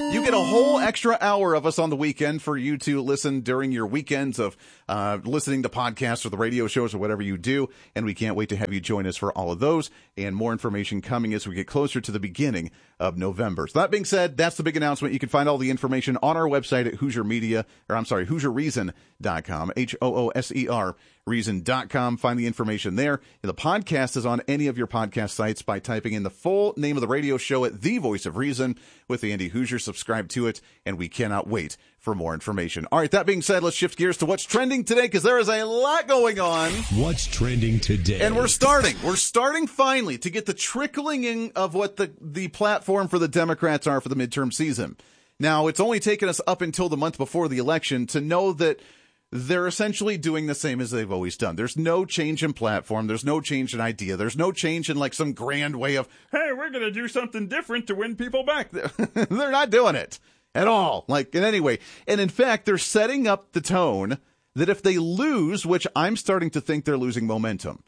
You get a whole extra hour of us on the weekend for you to listen during your weekends of uh, listening to podcasts or the radio shows or whatever you do. And we can't wait to have you join us for all of those and more information coming as we get closer to the beginning of November. So that being said, that's the big announcement. You can find all the information on our website at Hoosier Media, or I'm sorry, Hoosier Reason dot com, H O O S E R reason dot com. Find the information there. And the podcast is on any of your podcast sites by typing in the full name of the radio show at The Voice of Reason with Andy Hoosier. Subscribe to it, and we cannot wait for more information. All right, that being said, let's shift gears to what's trending today, because there is a lot going on. What's trending today? And we're starting. We're starting finally to get the trickling in of what the, the platform for the Democrats are for the midterm season. Now, it's only taken us up until the month before the election to know that they're essentially doing the same as they've always done. There's no change in platform. There's no change in idea. There's no change in like some grand way of, hey, we're going to do something different to win people back. They're not doing it at all. Like in any way. And in fact, they're setting up the tone that if they lose, which I'm starting to think they're losing momentum.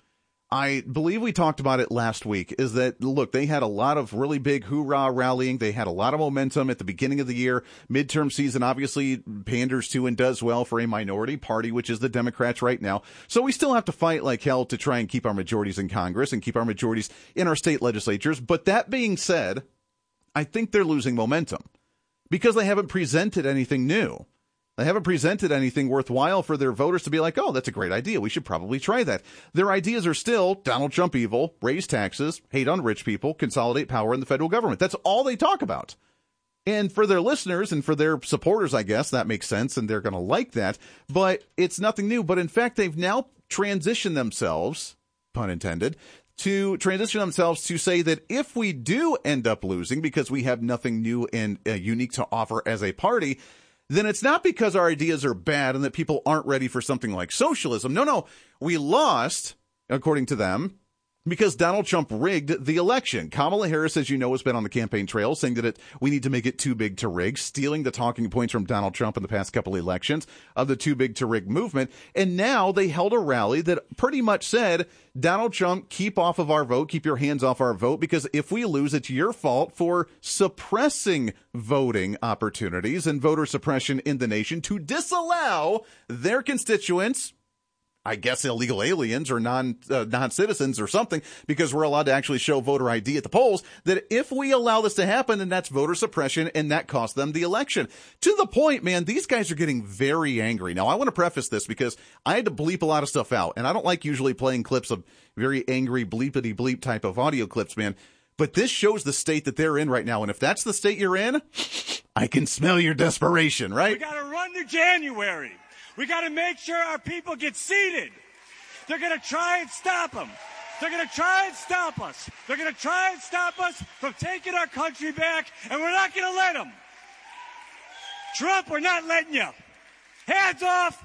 I believe we talked about it last week, is that, look, they had a lot of really big hoorah rallying. They had a lot of momentum at the beginning of the year. Midterm season obviously panders to and does well for a minority party, which is the Democrats right now. So we still have to fight like hell to try and keep our majorities in Congress and keep our majorities in our state legislatures. But that being said, I think they're losing momentum because they haven't presented anything new. They haven't presented anything worthwhile for their voters to be like, oh, that's a great idea. We should probably try that. Their ideas are still Donald Trump evil, raise taxes, hate on rich people, consolidate power in the federal government. That's all they talk about. And for their listeners and for their supporters, I guess, that makes sense, and they're going to like that. But it's nothing new. But in fact, they've now transitioned themselves, pun intended, to transition themselves to say that if we do end up losing because we have nothing new and uh, unique to offer as a party, then it's not because our ideas are bad and that people aren't ready for something like socialism. No, no, we lost, according to them, because Donald Trump rigged the election. Kamala Harris, as you know, has been on the campaign trail saying that it, we need to make it too big to rig, stealing the talking points from Donald Trump in the past couple of elections of the too big to rig movement. And now they held a rally that pretty much said, Donald Trump, keep off of our vote, keep your hands off our vote, because if we lose, it's your fault for suppressing voting opportunities and voter suppression in the nation to disallow their constituents, I guess illegal aliens or non uh, non-citizens or something, because we're allowed to actually show voter I D at the polls, that if we allow this to happen, then that's voter suppression, and that cost them the election. To the point, man, these guys are getting very angry. Now, I want to preface this because I had to bleep a lot of stuff out, and I don't like usually playing clips of very angry bleepity bleep type of audio clips, man. But this shows the state that they're in right now, and if that's the state you're in, I can smell your desperation, right? We got to run to January. We got to make sure our people get seated. They're going to try and stop them. They're going to try and stop us. They're going to try and stop us from taking our country back, and we're not going to let them. Trump, we're not letting you. Hands off.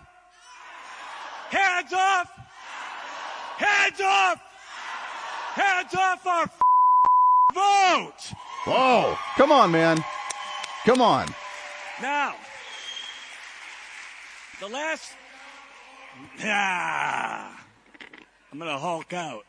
Hands off. Hands off. Hands off our vote. Whoa. Come on, man. Come on. Now, the last, ah, I'm going to Hulk out.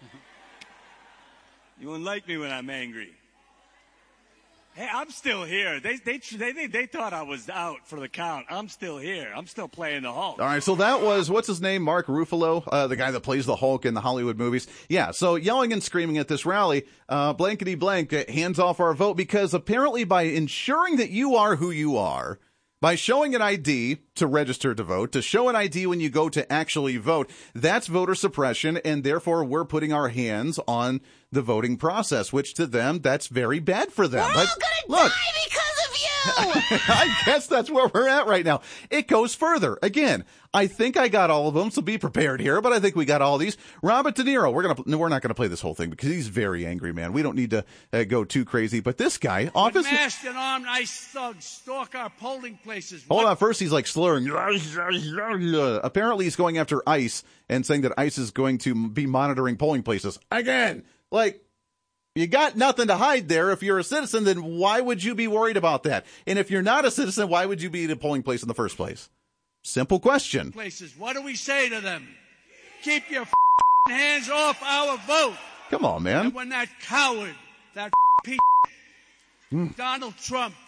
You won't like me when I'm angry. Hey, I'm still here. They, they, they, they thought I was out for the count. I'm still here. I'm still playing the Hulk. All right, so that was, what's his name? Mark Ruffalo, uh, the guy that plays the Hulk in the Hollywood movies. Yeah, so yelling and screaming at this rally, uh, blankety blank, hands off our vote, because apparently by ensuring that you are who you are, by showing an I D to register to vote, to show an I D when you go to actually vote, that's voter suppression, and therefore we're putting our hands on the voting process, which to them, that's very bad for them. We're but, all gonna look, die because of you! I guess that's where we're at right now. It goes further. Again, I think I got all of them, so be prepared here, but I think we got all these. Robert De Niro, we're gonna, no, we're not going to play this whole thing because he's very angry, man. We don't need to uh, go too crazy, but this guy, office. Masked and armed ICE thugs stalk our polling places. Hold What? on, first he's like slurring. Apparently he's going after ICE and saying that ICE is going to be monitoring polling places. Again, like, you got nothing to hide there. If you're a citizen, then why would you be worried about that? And if you're not a citizen, why would you be at a polling place in the first place? Simple question. Places. What do we say to them? Keep your hands off our vote. Come on, man. And when that coward, that piece, Mm. Donald Trump,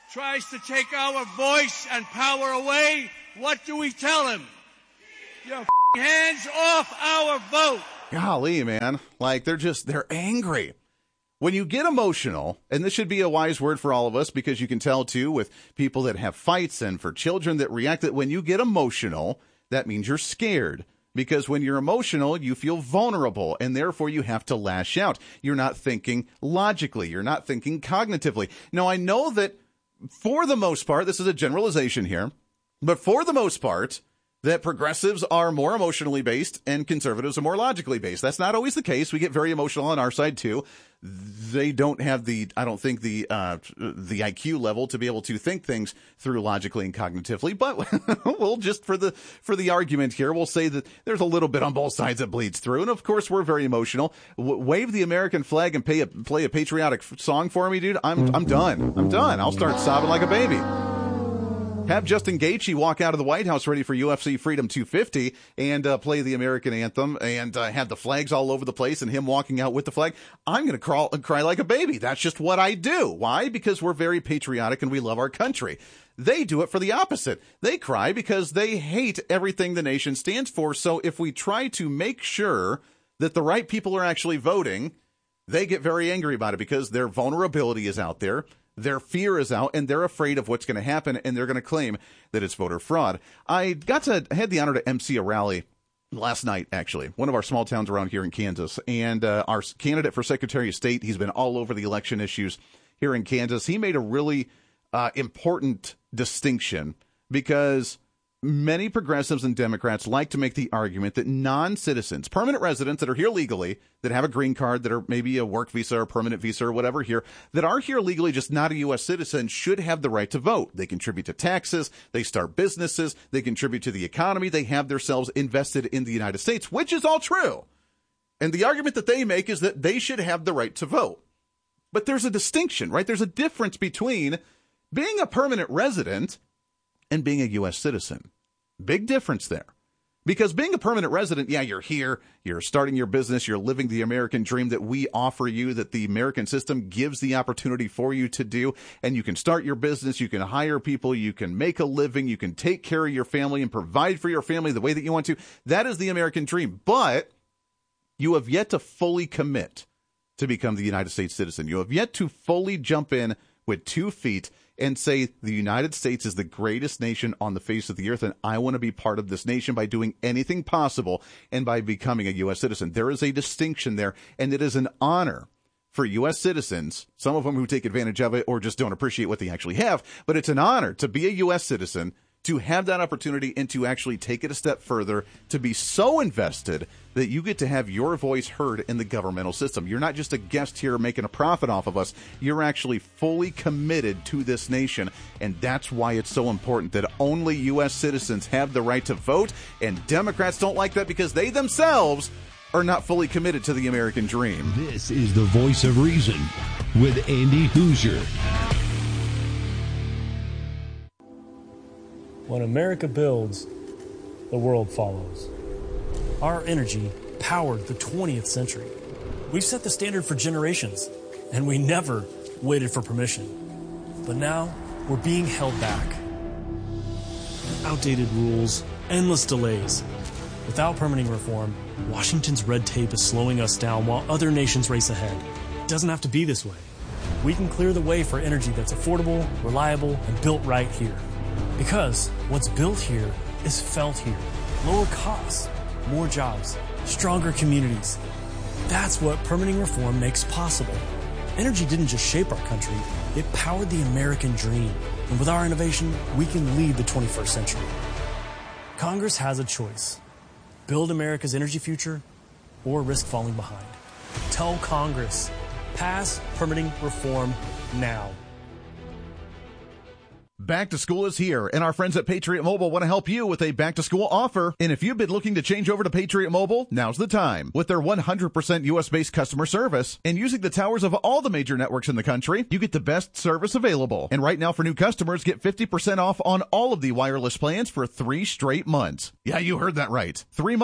tries to take our voice and power away, what do we tell him? Your hands off our vote. Golly, man. Like, they're just, they're angry. When you get emotional, and this should be a wise word for all of us because you can tell, too, with people that have fights and for children that react, that when you get emotional, that means you're scared. Because when you're emotional, you feel vulnerable, and therefore you have to lash out. You're not thinking logically. You're not thinking cognitively. Now, I know that for the most part, this is a generalization here, but for the most part, that progressives are more emotionally based and conservatives are more logically based. That's not always the case. We get very emotional on our side, too. They don't have the, I don't think, the uh, the I Q level to be able to think things through logically and cognitively. But we'll just, for the for the argument here, we'll say that there's a little bit on both sides that bleeds through. And, of course, we're very emotional. W- wave the American flag and pay a, play a patriotic f- song for me, dude. I'm I'm done. I'm done. I'll start sobbing like a baby. Have Justin Gaethje walk out of the White House ready for U F C Freedom two fifty and uh, play the American anthem and uh, have the flags all over the place and him walking out with the flag. I'm going to crawl and cry like a baby. That's just what I do. Why? Because we're very patriotic and we love our country. They do it for the opposite. They cry because they hate everything the nation stands for. So if we try to make sure that the right people are actually voting, they get very angry about it because their vulnerability is out there. Their fear is out, and they're afraid of what's going to happen, and they're going to claim that it's voter fraud. I got to I had the honor to emcee a rally last night, actually, one of our small towns around here in Kansas, and uh, our candidate for Secretary of State, he's been all over the election issues here in Kansas. He made a really uh, important distinction because many progressives and Democrats like to make the argument that non-citizens, permanent residents that are here legally, that have a green card, that are maybe a work visa or permanent visa or whatever here, that are here legally, just not a U S citizen, should have the right to vote. They contribute to taxes, they start businesses, they contribute to the economy, they have themselves invested in the United States, which is all true. And the argument that they make is that they should have the right to vote. But there's a distinction, right? There's a difference between being a permanent resident and being a U S citizen. Big difference there. Because being a permanent resident, yeah, you're here, you're starting your business, you're living the American dream that we offer you, that the American system gives the opportunity for you to do, and you can start your business, you can hire people, you can make a living, you can take care of your family and provide for your family the way that you want to. That is the American dream. But you have yet to fully commit to become the United States citizen. You have yet to fully jump in with two feet and say the United States is the greatest nation on the face of the earth, and I want to be part of this nation by doing anything possible and by becoming a U S citizen. There is a distinction there, and it is an honor for U S citizens, some of them who take advantage of it or just don't appreciate what they actually have, but it's an honor to be a U S citizen, to have that opportunity and to actually take it a step further, to be so invested that you get to have your voice heard in the governmental system. You're not just a guest here making a profit off of us. You're actually fully committed to this nation, and that's why it's so important that only U S citizens have the right to vote, and Democrats don't like that because they themselves are not fully committed to the American dream. This is the Voice of Reason with Andy Hoosier. When America builds, the world follows. Our energy powered the twentieth century. We've set the standard for generations, and we never waited for permission. But now, we're being held back. Outdated rules, endless delays. Without permitting reform, Washington's red tape is slowing us down while other nations race ahead. It doesn't have to be this way. We can clear the way for energy that's affordable, reliable, and built right here. Because what's built here is felt here. Lower costs, more jobs, stronger communities. That's what permitting reform makes possible. Energy didn't just shape our country, it powered the American dream. And with our innovation, we can lead the twenty-first century. Congress has a choice. Build America's energy future or risk falling behind. Tell Congress, pass permitting reform now. Back to school is here, and our friends at Patriot Mobile want to help you with a back-to-school offer. And if you've been looking to change over to Patriot Mobile, now's the time. With their one hundred percent U S-based customer service and using the towers of all the major networks in the country, you get the best service available. And right now for new customers, get fifty percent off on all of the wireless plans for three straight months. Yeah, you heard that right. Three months,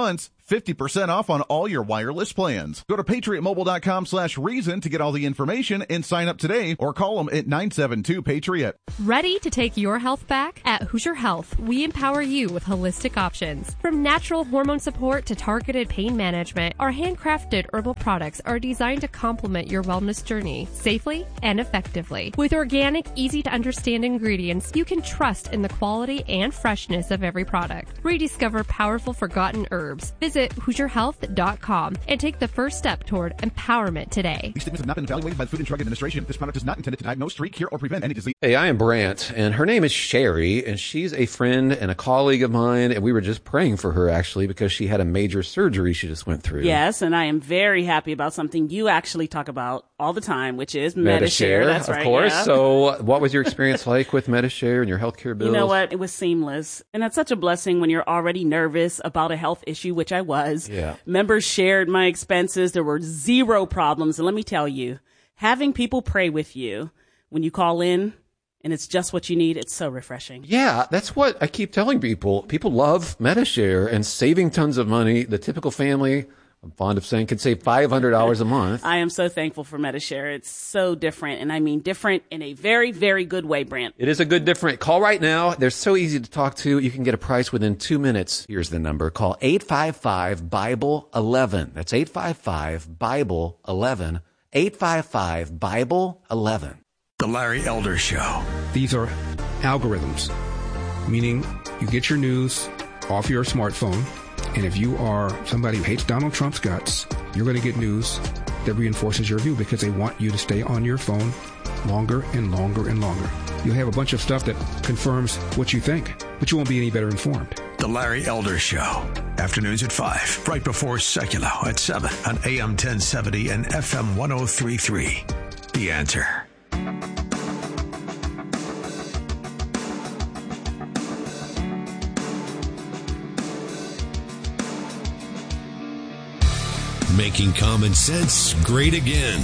fifty percent off on all your wireless plans. Go to patriotmobile.com slash reason to get all the information and sign up today, or call them at nine seven two Patriot. Ready to take your health back? At Hoosier Health, we empower you with holistic options. From natural hormone support to targeted pain management, our handcrafted herbal products are designed to complement your wellness journey safely and effectively. With organic, easy-to-understand ingredients, you can trust in the quality and freshness of every product. Rediscover powerful forgotten herbs. Visit Hoosier Health dot com and take the first step toward empowerment today. These statements have not been evaluated by the Food and Drug Administration. This product is not intended to diagnose, treat, cure, or prevent any disease. Hey, I am Brant, and her name is Sherry, and she's a friend and a colleague of mine, and we were just praying for her, actually, because she had a major surgery she just went through. Yes, and I am very happy about something you actually talk about all the time, which is Medi-Share. That's right, of course. Yeah. So what was your experience like with Medi-Share and your healthcare bills? You know what? It was seamless. And that's such a blessing when you're already nervous about a health issue, which I was. Yeah. Members shared my expenses. There were zero problems. And let me tell you, having people pray with you when you call in and it's just what you need, it's so refreshing. Yeah, that's what I keep telling people. People love Medi-Share and saving tons of money. The typical family, I'm fond of saying, can save five hundred dollars a month. I am so thankful for Medi-Share. It's so different, and I mean different in a very, very good way, Brant. It is a good different. Call right now. They're so easy to talk to. You can get a price within two minutes. Here's the number. Call eight five five, Bible eleven. That's eight five five, Bible eleven. eight five five, Bible eleven. The Larry Elder Show. These are algorithms, meaning you get your news off your smartphone, and if you are somebody who hates Donald Trump's guts, you're going to get news that reinforces your view because they want you to stay on your phone longer and longer and longer. You'll have a bunch of stuff that confirms what you think, but you won't be any better informed. The Larry Elder Show. Afternoons at five, right before Secular at seven on A M ten seventy and F M one oh three point three. The Answer. Making common sense great again.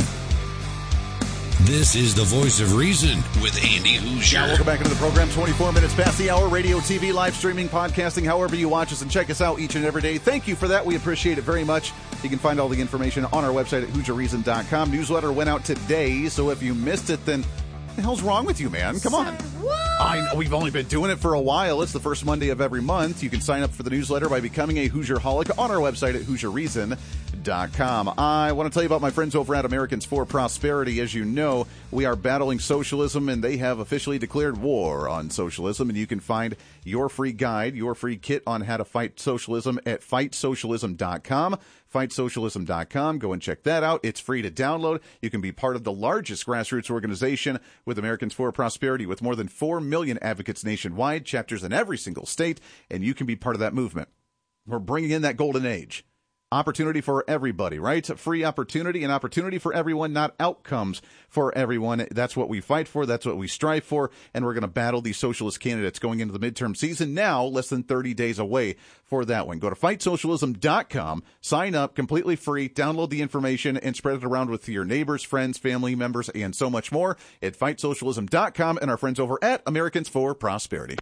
This is the Voice of Reason with Andy Hoosier. Yeah, welcome back into the program. twenty-four minutes past the hour. Radio, T V, live streaming, podcasting, however you watch us and check us out each and every day. Thank you for that. We appreciate it very much. You can find all the information on our website at hoosier reason dot com. Newsletter went out today, so if you missed it, then what the hell's wrong with you, man? Come on. I know we've only been doing it for a while. It's the first Monday of every month. You can sign up for the newsletter by becoming a Hoosier-holic on our website at hoosier reason dot com. I want to tell you about my friends over at Americans for Prosperity. As you know, we are battling socialism, and they have officially declared war on socialism. And you can find your free guide, your free kit on how to fight socialism at fight socialism dot com. fight socialism dot com. Go and check that out. It's free to download. You can be part of the largest grassroots organization with Americans for Prosperity, with more than four million advocates nationwide, chapters in every single state, and you can be part of that movement. We're bringing in that golden age. Opportunity for everybody, right? Free opportunity and opportunity for everyone, not outcomes for everyone. That's what we fight for. That's what we strive for. And we're going to battle these socialist candidates going into the midterm season now, less than thirty days away for that one. Go to fight socialism dot com, sign up completely free, download the information, and spread it around with your neighbors, friends, family members, and so much more at fight socialism dot com and our friends over at Americans for Prosperity.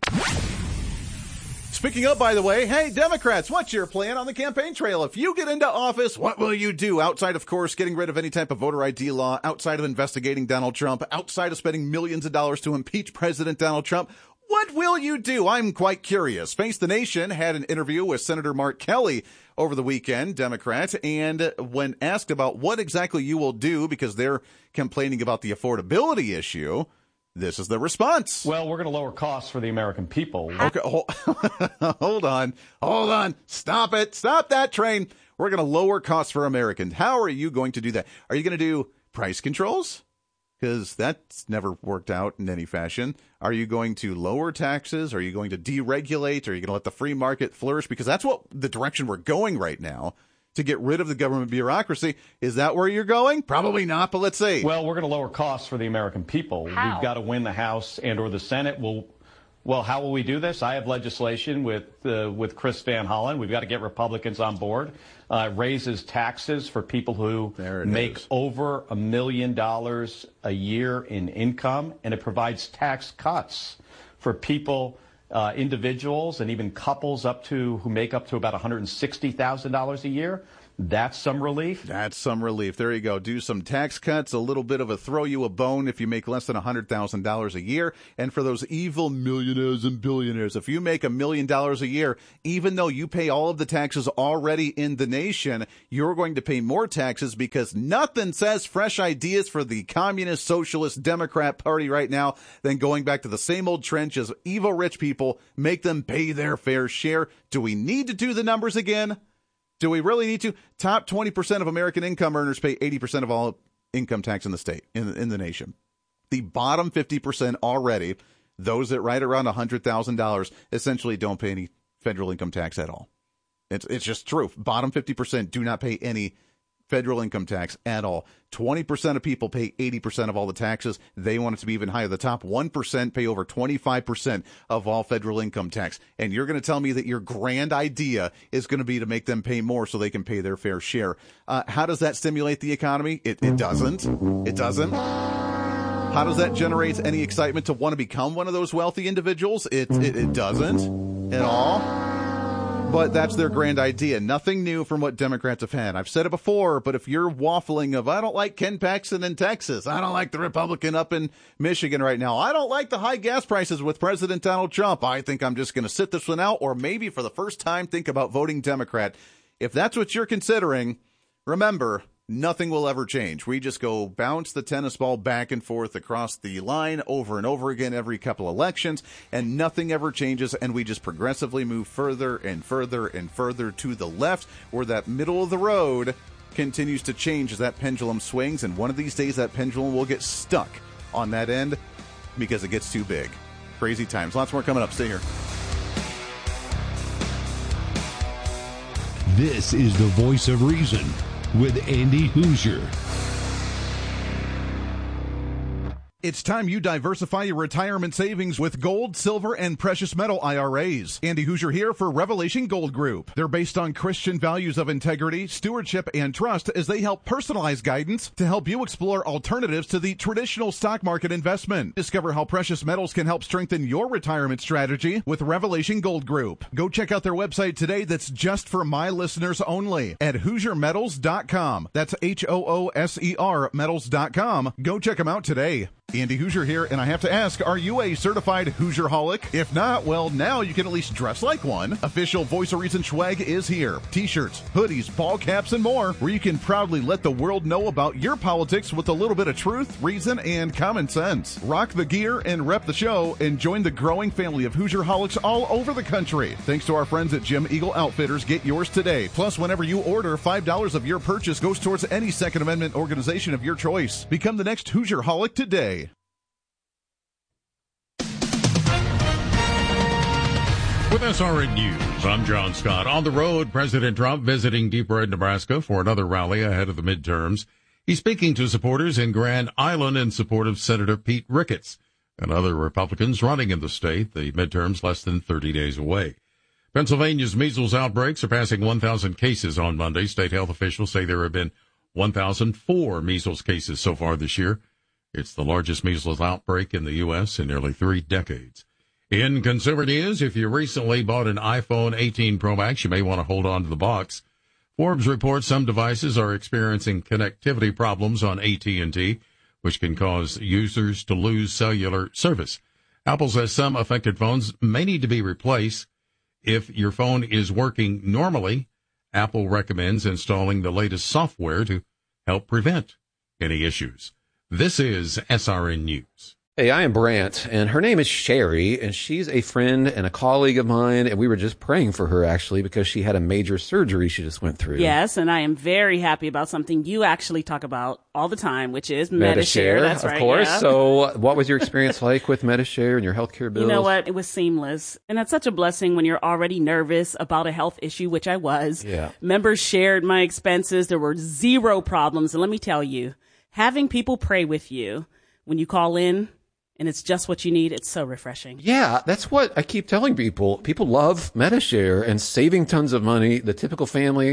Speaking of, by the way, hey, Democrats, what's your plan on the campaign trail? If you get into office, what will you do? Outside, of course, getting rid of any type of voter I D law, outside of investigating Donald Trump, outside of spending millions of dollars to impeach President Donald Trump, what will you do? I'm quite curious. Face the Nation had an interview with Senator Mark Kelly over the weekend, Democrat, and when asked about what exactly you will do, because they're complaining about the affordability issue, this is the response. Well, we're going to lower costs for the American people. Okay, hold, hold on. Hold on. Stop it. Stop that train. We're going to lower costs for Americans. How are you going to do that? Are you going to do price controls? Because that's never worked out in any fashion. Are you going to lower taxes? Are you going to deregulate? Are you going to let the free market flourish? Because that's what the direction we're going right now, to get rid of the government bureaucracy. Is that where you're going? Probably not, but let's see. Well, we're going to lower costs for the American people. How? We've got to win the House and or the Senate. We'll, well, how will we do this? I have legislation with uh, with Chris Van Hollen. We've got to get Republicans on board. Uh, raises taxes for people who make is. over a million dollars a year in income, and it provides tax cuts for people uh, individuals and even couples up to who make up to about one hundred sixty thousand dollars a year. That's some relief. That's some relief. There you go. Do some tax cuts, a little bit of a throw you a bone if you make less than one hundred thousand dollars a year. And for those evil millionaires and billionaires, if you make a million dollars a year, even though you pay all of the taxes already in the nation, you're going to pay more taxes because nothing says fresh ideas for the communist, socialist, Democrat party right now than going back to the same old trench as evil rich people, make them pay their fair share. Do we need to do the numbers again? Do we really need to? Top twenty percent of American income earners pay eighty percent of all income tax in the state, in, in the nation. The bottom fifty percent already, those that right around one hundred thousand dollars, essentially don't pay any federal income tax at all. It's, it's just true. Bottom fifty percent do not pay any federal income tax at all. twenty percent of people pay eighty percent of all the taxes. They want it to be even higher. The top one percent pay over twenty-five percent of all federal income tax. And you're going to tell me that your grand idea is going to be to make them pay more so they can pay their fair share. Uh, how does that stimulate the economy? It, it doesn't. It doesn't. How does that generate any excitement to want to become one of those wealthy individuals? It, it, it doesn't at all. But that's their grand idea. Nothing new from what Democrats have had. I've said it before, but if you're waffling of, I don't like Ken Paxton in Texas, I don't like the Republican up in Michigan right now, I don't like the high gas prices with President Donald Trump, I think I'm just going to sit this one out, or maybe for the first time think about voting Democrat. If that's what you're considering, remember, nothing will ever change. We just go bounce the tennis ball back and forth across the line over and over again every couple elections, and nothing ever changes, and we just progressively move further and further and further to the left, where that middle of the road continues to change as that pendulum swings, and one of these days that pendulum will get stuck on that end because it gets too big. Crazy times. Lots more coming up. Stay here. This is the Voice of Reason with Andy Hoosier. It's time you diversify your retirement savings with gold, silver, and precious metal I R As. Andy Hoosier here for Revelation Gold Group. They're based on Christian values of integrity, stewardship, and trust as they help personalize guidance to help you explore alternatives to the traditional stock market investment. Discover how precious metals can help strengthen your retirement strategy with Revelation Gold Group. Go check out their website today that's just for my listeners only at hoosier metals dot com. That's H O O S E R metals dot com. Go check them out today. Andy Hoosier here, and I have to ask, are you a certified Hoosier-holic? If not, well, now you can at least dress like one. Official Voice of Reason swag is here. T-shirts, hoodies, ball caps, and more, where you can proudly let the world know about your politics with a little bit of truth, reason, and common sense. Rock the gear and rep the show, and join the growing family of Hoosier-holics all over the country. Thanks to our friends at Jim Eagle Outfitters, get yours today. Plus, whenever you order, five dollars of your purchase goes towards any Second Amendment organization of your choice. Become the next Hoosier-holic today. With S R N News, I'm John Scott. On the road, President Trump visiting Deep Red, Nebraska for another rally ahead of the midterms. He's speaking to supporters in Grand Island in support of Senator Pete Ricketts and other Republicans running in the state. The midterms less than thirty days away. Pennsylvania's measles outbreak surpassing one thousand cases on Monday. State health officials say there have been one thousand four measles cases so far this year. It's the largest measles outbreak in the U S in nearly three decades. In consumer news, if you recently bought an iPhone eighteen Pro Max, you may want to hold on to the box. Forbes reports some devices are experiencing connectivity problems on A T and T, which can cause users to lose cellular service. Apple says some affected phones may need to be replaced. If your phone is working normally, Apple recommends installing the latest software to help prevent any issues. This is S R N News. Hey, I am Brant, and her name is Sherry, and she's a friend and a colleague of mine, and we were just praying for her, actually, because she had a major surgery she just went through. Yes, and I am very happy about something you actually talk about all the time, which is Medi-Share. Medi-Share, That's of right, course. yeah. So what was your experience like with Medi-Share and your healthcare bills? You know what? It was seamless, and that's such a blessing when you're already nervous about a health issue, which I was. Yeah. Members shared my expenses. There were zero problems, and let me tell you, having people pray with you when you call in, and it's just what you need, it's so refreshing. Yeah, that's what I keep telling people. People love Medi-Share and saving tons of money. The typical family,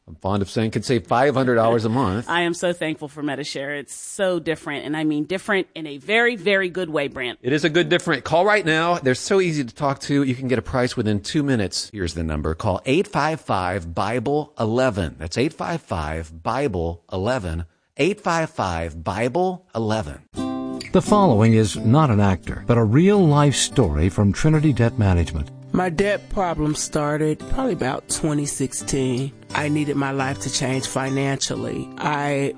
I'm fond of saying, could save five hundred dollars a month. I am so thankful for Medi-Share. It's so different, and I mean different in a very, very good way, Brent. It is a good different. Call right now. They're so easy to talk to. You can get a price within two minutes. Here's the number. Call eight five five, Bible eleven. That's eight five five, Bible eleven. eight five five, Bible eleven. The following is not an actor, but a real-life story from Trinity Debt Management. My debt problem started probably about twenty sixteen. I needed my life to change financially. I